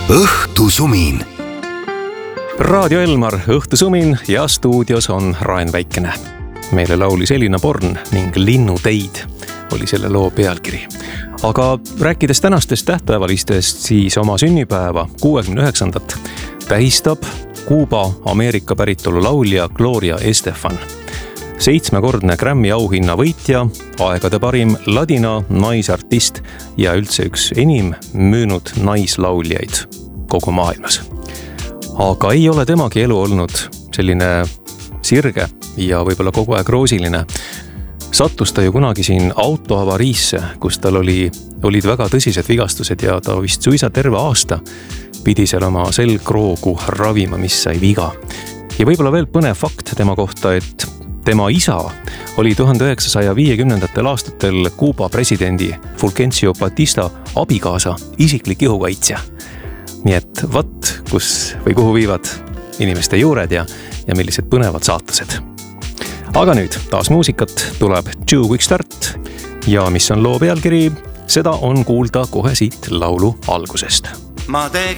õhtusumin. Raadio Elmar, õhtusumin ja stuudios on Raen Väikene. Meile laulis Elina Born ning Linnuteid oli selle loo pealkiri. Aga rääkides tänastest tähtpäevalistest, siis oma sünnipäeva 69. tähistab Kuuba Ameerika päritolu laulja Gloria Estefan. 7-kordne Grammy auhinna võitja, aegade parim ladina naisartist ja üldse üks enim müünud naislauljaid kogu maailmas. Aga ei ole temagi elu olnud selline sirge ja võib-olla kogu aeg roosiline. Sattus ta ju kunagi siin autoavariisse, kus tal olid väga tõsised vigastused ja ta vist suisa terve aasta pidi seal oma selgroogu ravima, mis sai viga. Ja võib-olla veel põnev fakt tema kohta, et tema isa oli 1950. aastatel Kuuba presidendi Fulgencio Batista abikaasa isiklik ihukaitsja. Nii et vat, kus või kuhu viivad inimeste juured ja millised põnevad saatused. Aga nüüd taas muusikat, tuleb Too Quick Start ja mis on loo pealkiri, seda on kuulda kohe siit laulu algusest.